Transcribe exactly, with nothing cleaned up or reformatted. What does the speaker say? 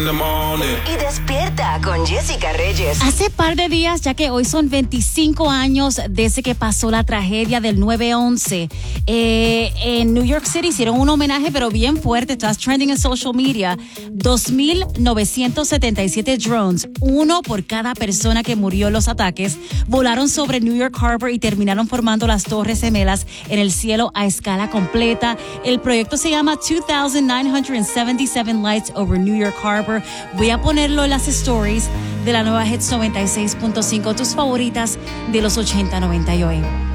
Y despierta con Jessica Reyes. Hace par de días, ya que hoy son veinticinco años desde que pasó la tragedia del nueve once, eh, en New York City hicieron un homenaje, pero bien fuerte. Estás trending en social media. dos mil novecientos setenta y siete drones, uno por cada persona que murió en los ataques, volaron sobre New York Harbor y terminaron formando las Torres Gemelas en el cielo a escala completa. El proyecto se llama two thousand nine hundred seventy-seven Lights over New York Harbor. Voy a ponerlo en las stories de la nueva Hits noventa y seis punto cinco, tus favoritas de los ochenta, noventa y hoy.